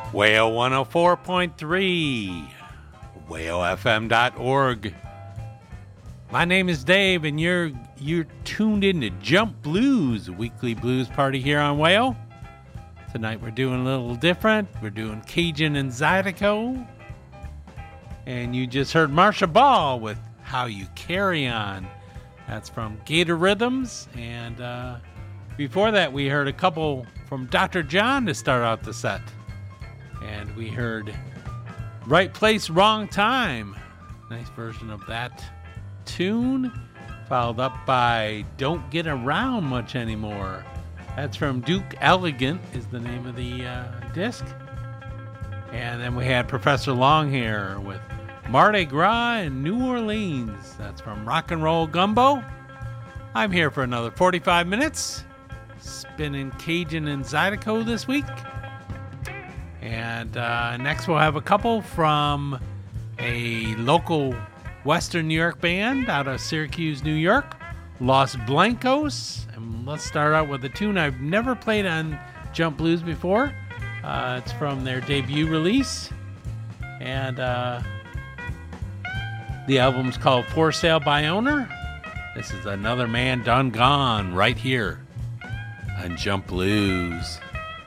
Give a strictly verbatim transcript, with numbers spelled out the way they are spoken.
Whale one oh four point three, whale f m dot org. My name is Dave, and you're you're tuned in to Jump Blues, a weekly blues party here on Whale. Tonight we're doing a little different. We're doing Cajun and Zydeco. And you just heard Marsha Ball with How You Carry On. That's from Gator Rhythms. And uh, before that, we heard a couple from Doctor John to start out the set. And we heard Right Place, Wrong Time. Nice version of that tune. Followed up by Don't Get Around Much Anymore. That's from Duke Elegant is the name of the uh, disc. And then we had Professor Longhair with Mardi Gras in New Orleans. That's from Rock and Roll Gumbo. I'm here for another forty-five minutes. Spinning Cajun and Zydeco this week. And uh, next we'll have a couple from a local Western New York band out of Syracuse, New York. Los Blancos. And let's start out with a tune I've never played on Jump Blues before. Uh, it's from their debut release. And uh, the album's called For Sale by Owner. This is Another Man Done Gone right here on Jump Blues.